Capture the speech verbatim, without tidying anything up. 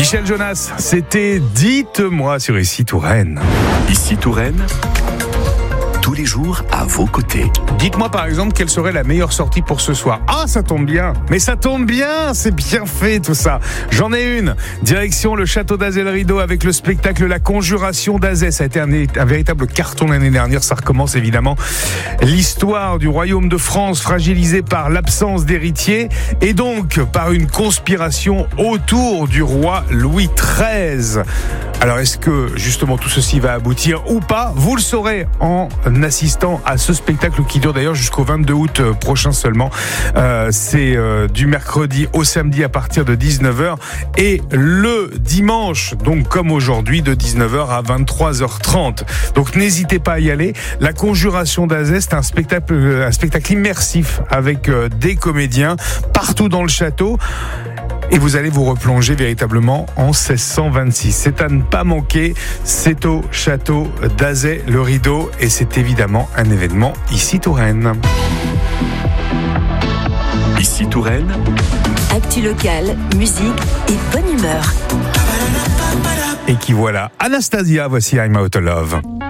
Michel Jonas, c'était Dites-moi sur Ici Touraine. Ici Touraine, tous les jours à vos côtés. Dites-moi par exemple quelle serait la meilleure sortie pour ce soir. Ah, ça tombe bien, mais ça tombe bien, c'est bien fait tout ça. J'en ai une, direction le château d'Azay-le-Rideau avec le spectacle La Conjuration d'Azay. Ça a été un, un véritable carton l'année dernière, ça recommence évidemment. L'histoire du royaume de France fragilisé par l'absence d'héritier et donc par une conspiration autour du roi Louis treize. Alors est-ce que justement tout ceci va aboutir ou pas? Vous le saurez en assistant à ce spectacle qui dure d'ailleurs jusqu'au vingt-deux août prochain seulement. Euh, c'est euh, du mercredi au samedi à partir de dix-neuf heures et le dimanche, donc comme aujourd'hui, de dix-neuf heures à vingt-trois heures trente. Donc n'hésitez pas à y aller. La Conjuration d'Azay, c'est un spectacle, un spectacle immersif avec euh, des comédiens partout dans le château. Et vous allez vous replonger véritablement en seize cent vingt-six. C'est à ne pas manquer, c'est au château d'Azay-le-Rideau et c'est évidemment un événement Ici Touraine. Ici Touraine, actu locale, musique et bonne humeur. Et qui voilà, Anastasia, voici I'm Out of Love.